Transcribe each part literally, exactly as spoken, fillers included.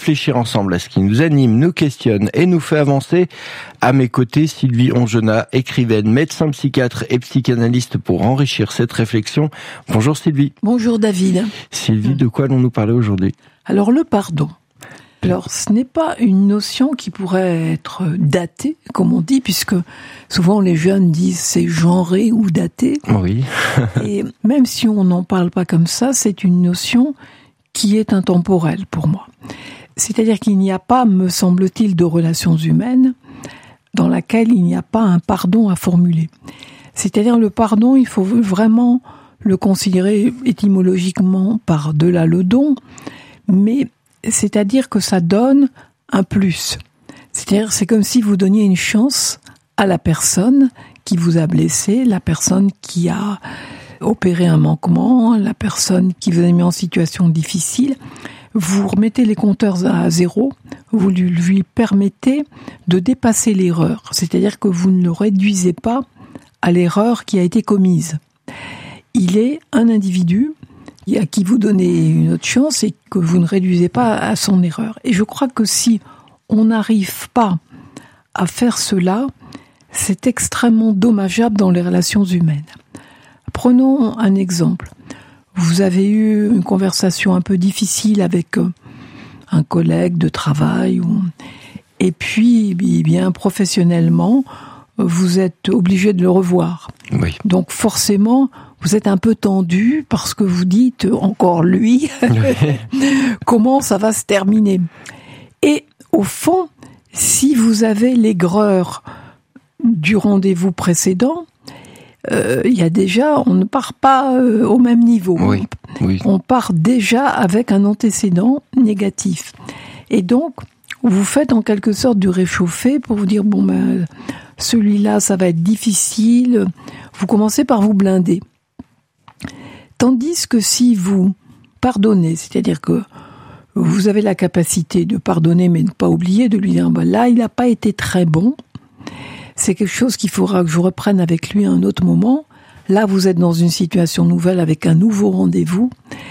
réfléchir ensemble à ce qui nous anime, nous questionne et nous fait avancer. À mes côtés, Sylvie Ongenat, écrivaine, médecin psychiatre et psychanalyste pour enrichir cette réflexion. Bonjour Sylvie. Bonjour David. Sylvie, de quoi allons-nous parler aujourd'hui ? Alors le pardon. Alors ce n'est pas une notion qui pourrait être datée, comme on dit, puisque souvent les jeunes disent c'est genré ou daté. Oui. Et même si on n'en parle pas comme ça, c'est une notion qui est intemporelle pour moi. C'est-à-dire qu'il n'y a pas, me semble-t-il, de relations humaines dans laquelle il n'y a pas un pardon à formuler. C'est-à-dire le pardon, il faut vraiment le considérer étymologiquement par delà le don, mais c'est-à-dire que ça donne un plus. C'est-à-dire c'est comme si vous donniez une chance à la personne qui vous a blessé, la personne qui a opéré un manquement, la personne qui vous a mis en situation difficile. Vous remettez les compteurs à zéro, vous lui permettez de dépasser l'erreur. C'est-à-dire que vous ne le réduisez pas à l'erreur qui a été commise. Il est un individu à qui vous donnez une autre chance et que vous ne réduisez pas à son erreur. Et je crois que si on n'arrive pas à faire cela, c'est extrêmement dommageable dans les relations humaines. Prenons un exemple. Vous avez eu une conversation un peu difficile avec un collègue de travail, et puis, eh bien, professionnellement, vous êtes obligé de le revoir. Oui. Donc forcément, vous êtes un peu tendu parce que vous dites, encore lui, comment ça va se terminer. Et au fond, si vous avez l'aigreur du rendez-vous précédent, euh, il y a déjà, on ne part pas euh, au même niveau. Oui, oui. On part déjà avec un antécédent négatif. Et donc, vous faites en quelque sorte du réchauffé pour vous dire, bon ben, celui-là, ça va être difficile. Vous commencez par vous blinder. Tandis que si vous pardonnez, c'est-à-dire que vous avez la capacité de pardonner, mais ne pas oublier de lui dire, ben là, il n'a pas été très bon. C'est quelque chose qu'il faudra que je reprenne avec lui à un autre moment. Là, vous êtes dans une situation nouvelle avec un nouveau rendez-vous.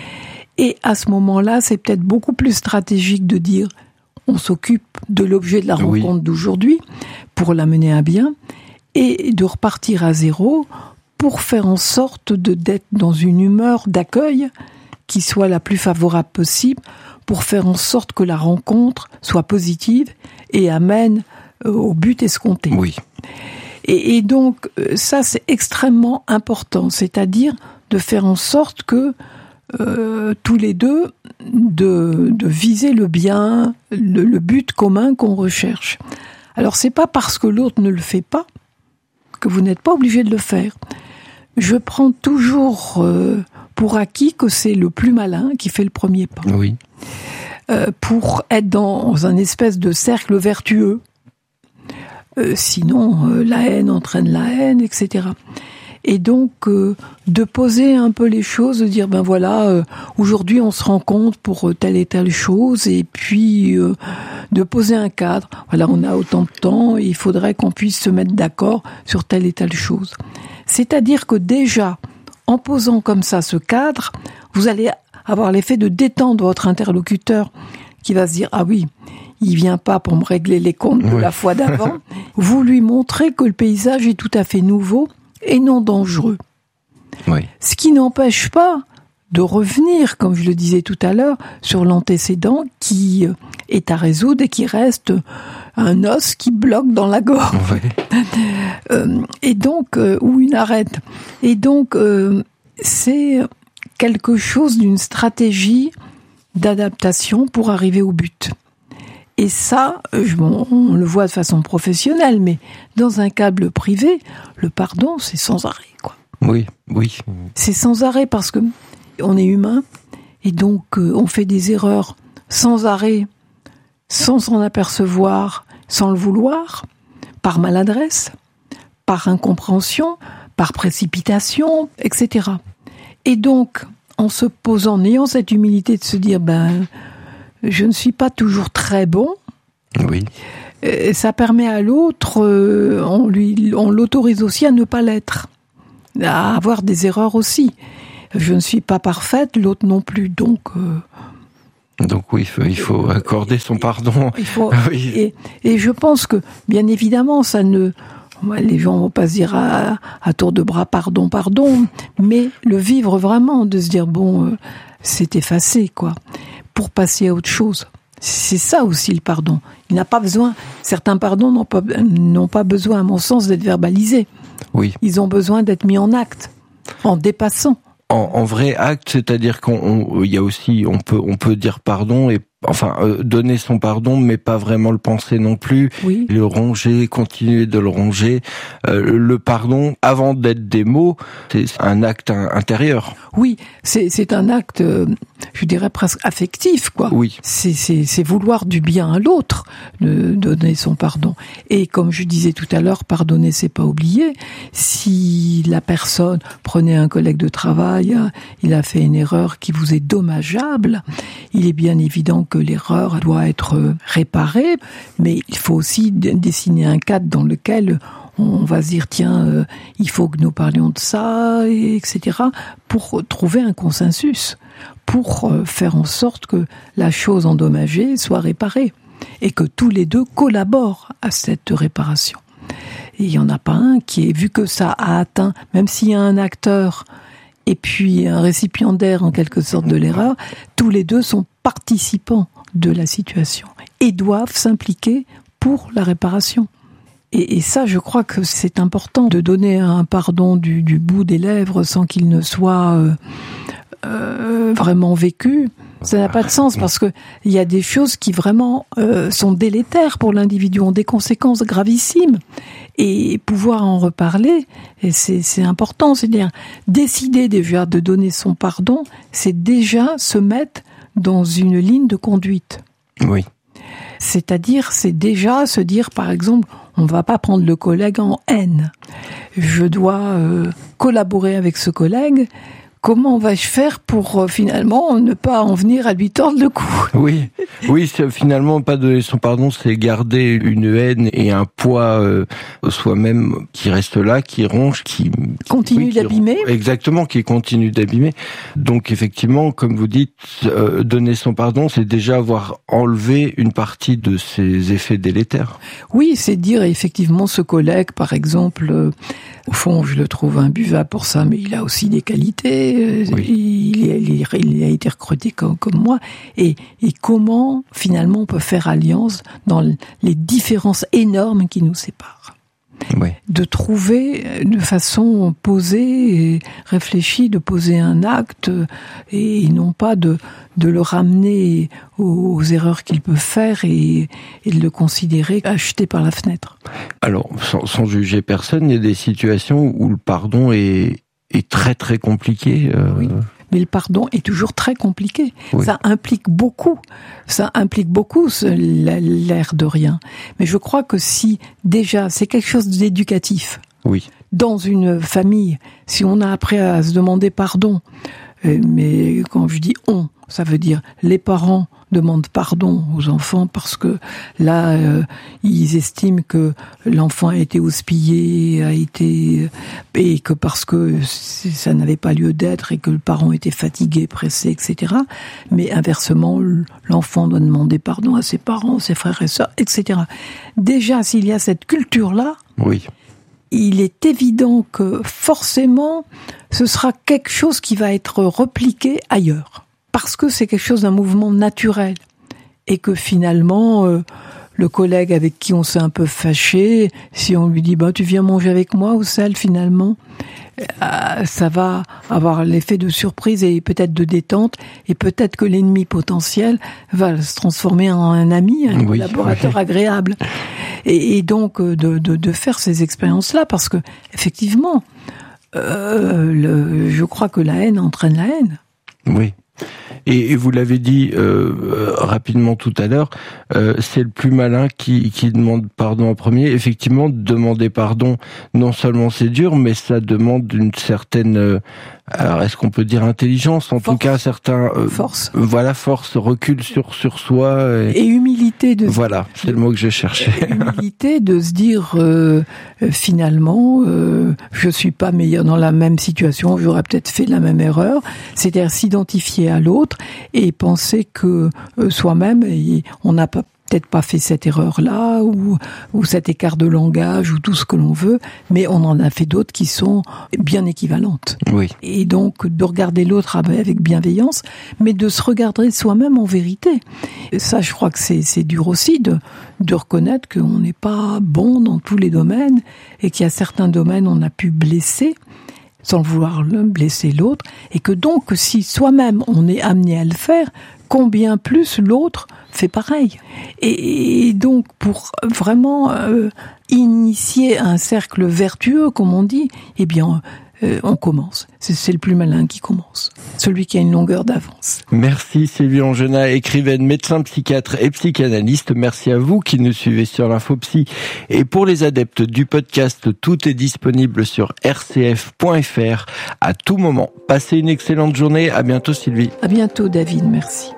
Et à ce moment-là, c'est peut-être beaucoup plus stratégique de dire, on s'occupe de l'objet de la Oui. rencontre d'aujourd'hui pour la mener à bien et de repartir à zéro pour faire en sorte de, d'être dans une humeur d'accueil qui soit la plus favorable possible, pour faire en sorte que la rencontre soit positive et amène euh, au but escompté. Oui. Et, et donc, euh, ça, c'est extrêmement important, c'est-à-dire de faire en sorte que euh, tous les deux, de, de viser le bien, le, le but commun qu'on recherche. Alors, c'est pas parce que l'autre ne le fait pas que vous n'êtes pas obligé de le faire. Je prends toujours euh, pour acquis que c'est le plus malin qui fait le premier pas. Oui. Euh, pour être dans un espèce de cercle vertueux. Euh, sinon, euh, la haine entraîne la haine, et cetera. Et donc, euh, de poser un peu les choses, de dire, ben voilà, euh, aujourd'hui on se rencontre pour telle et telle chose, et puis euh, de poser un cadre. Voilà, on a autant de temps, et il faudrait qu'on puisse se mettre d'accord sur telle et telle chose. C'est-à-dire que déjà, en posant comme ça ce cadre, vous allez avoir l'effet de détendre votre interlocuteur qui va se dire « Ah oui, il vient pas pour me régler les comptes de oui. la fois d'avant ». Vous lui montrez que le paysage est tout à fait nouveau et non dangereux. Oui. Ce qui n'empêche pas de revenir, comme je le disais tout à l'heure, sur l'antécédent qui est à résoudre et qui reste un os qui bloque dans la gorge. Oui. Euh, et donc, euh, ou une arête. Et donc, euh, c'est quelque chose d'une stratégie d'adaptation pour arriver au but. Et ça, je, bon, on le voit de façon professionnelle, mais dans un cadre privé, le pardon, c'est sans arrêt, quoi. Oui, oui. C'est sans arrêt parce que on est humain et donc euh, on fait des erreurs sans arrêt, sans s'en apercevoir, sans le vouloir, par maladresse, par incompréhension, par précipitation, et cetera. Et donc, en se posant, en ayant cette humilité de se dire, ben, je ne suis pas toujours très bon. Oui. Euh, ça permet à l'autre, euh, on lui, on l'autorise aussi à ne pas l'être, à avoir des erreurs aussi. Je ne suis pas parfaite, l'autre non plus. Donc, euh, Donc oui, il faut, il faut accorder son pardon. Il faut, oui. et, et je pense que, bien évidemment, ça ne... Les gens vont pas se dire à, à tour de bras pardon, pardon, mais le vivre vraiment, de se dire bon, euh, c'est effacé, quoi, pour passer à autre chose. C'est ça aussi le pardon. Il n'a pas besoin, certains pardons n'ont pas, n'ont pas besoin, à mon sens, d'être verbalisés. Oui. Ils ont besoin d'être mis en acte, en dépassant. En, en vrai acte, c'est-à-dire qu'on, il y a aussi, on peut, on peut dire pardon et enfin euh, donner son pardon, mais pas vraiment le penser non plus. Oui. Le ronger, continuer de le ronger. Euh, le pardon, avant d'être des mots, c'est un acte intérieur. Oui, c'est, c'est un acte, euh, je dirais presque affectif, quoi. Oui. C'est, c'est, c'est vouloir du bien à l'autre, de, de donner son pardon. Et comme je disais tout à l'heure, pardonner, c'est pas oublier. Si la personne, prenez un collègue de travail, il a fait une erreur qui vous est dommageable, il est bien évident que l'erreur doit être réparée, mais il faut aussi dessiner un cadre dans lequel on va se dire tiens, euh, il faut que nous parlions de ça, et etc., pour trouver un consensus, pour euh, faire en sorte que la chose endommagée soit réparée, et que tous les deux collaborent à cette réparation. Et il n'y en a pas un qui est, vu que ça a atteint, même s'il y a un acteur et puis un récipiendaire en quelque sorte de l'erreur, tous les deux sont participants de la situation et doivent s'impliquer pour la réparation. Et, et ça, je crois que c'est important de donner un pardon du, du bout des lèvres sans qu'il ne soit euh, euh, vraiment vécu. Ça n'a pas de sens parce que il y a des choses qui vraiment euh, sont délétères pour l'individu, ont des conséquences gravissimes. Et pouvoir en reparler, et c'est, c'est important. C'est-à-dire, décider déjà de donner son pardon, c'est déjà se mettre dans une ligne de conduite. Oui. C'est-à-dire, c'est déjà se dire, par exemple, on va pas prendre le collègue en haine. Je dois euh, collaborer avec ce collègue. Comment vais-je faire pour euh, finalement ne pas en venir à lui tordre le cou ? Oui, oui, c'est, finalement, pas donner son pardon, c'est garder une haine et un poids euh, soi-même qui reste là, qui ronge, qui continue oui, qui d'abîmer. Ronge, exactement, qui continue d'abîmer. Donc effectivement, comme vous dites, euh, donner son pardon, c'est déjà avoir enlevé une partie de ses effets délétères. Oui, c'est dire effectivement ce collègue, par exemple. Euh, Au fond, je le trouve imbuvable pour ça, mais il a aussi des qualités. Oui. Il, il, il a été recruté comme, comme moi. Et, et comment, finalement, on peut faire alliance dans les différences énormes qui nous séparent. Oui. De trouver de façon posée et réfléchie, de poser un acte et non pas de, de le ramener aux, aux erreurs qu'il peut faire et, et de le considérer acheté par la fenêtre. Alors, sans, sans juger personne, il y a des situations où le pardon est, est très très compliqué. Euh... Oui. Mais le pardon est toujours très compliqué. Oui. Ça implique beaucoup. Ça implique beaucoup l'air de rien. Mais je crois que si, déjà, c'est quelque chose d'éducatif. Oui. Dans une famille, si on a appris à se demander pardon, mais quand je dis on, ça veut dire les parents demandent pardon aux enfants parce que là, euh, ils estiment que l'enfant a été houspillé, a été et que parce que ça n'avait pas lieu d'être et que le parent était fatigué, pressé, et cetera. Mais inversement, l'enfant doit demander pardon à ses parents, ses frères et sœurs, et cetera. Déjà, s'il y a cette culture-là, oui. Il est évident que forcément, ce sera quelque chose qui va être repliqué ailleurs. Parce que c'est quelque chose d'un mouvement naturel. Et que finalement, euh, le collègue avec qui on s'est un peu fâché, si on lui dit bah, « tu viens manger avec moi au sel finalement », euh, ça va avoir l'effet de surprise et peut-être de détente. Et peut-être que l'ennemi potentiel va se transformer en un ami, un oui, collaborateur oui. agréable. Et, et donc de, de, de faire ces expériences-là, parce que effectivement, euh, le, je crois que la haine entraîne la haine. Oui. Et, et vous l'avez dit euh, rapidement tout à l'heure, euh, c'est le plus malin qui, qui demande pardon en premier. Effectivement, demander pardon, non seulement c'est dur, mais ça demande une certaine, euh, alors est-ce qu'on peut dire intelligence, en force. Tout cas un certain, euh, force. Voilà, force, recul sur sur soi et, et humilité. Humilité de... Voilà, c'est le mot que je cherchais. Humilité de se dire, euh, finalement, euh, je suis pas meilleur dans la même situation, j'aurais peut-être fait la même erreur. C'est-à-dire s'identifier à l'autre et penser que euh, soi-même, on n'a pas peut-être pas fait cette erreur-là, ou, ou cet écart de langage, ou tout ce que l'on veut, mais on en a fait d'autres qui sont bien équivalentes. Oui. Et donc, de regarder l'autre avec bienveillance, mais de se regarder soi-même en vérité. Et ça, je crois que c'est, c'est dur aussi de, de reconnaître qu'on n'est pas bon dans tous les domaines, et qu'il y a certains domaines où on a pu blesser, sans vouloir blesser l'autre, et que donc, si soi-même on est amené à le faire, combien plus l'autre fait pareil. Et, et donc, pour vraiment euh, initier un cercle vertueux, comme on dit, eh bien, euh, on commence. C'est, c'est le plus malin qui commence. Celui qui a une longueur d'avance. Merci Sylvie Angenat, écrivaine, médecin psychiatre et psychanalyste. Merci à vous qui nous suivez sur l'InfoPsy. Et pour les adeptes du podcast, tout est disponible sur r c f point f r à tout moment. Passez une excellente journée. À bientôt Sylvie. À bientôt David, merci.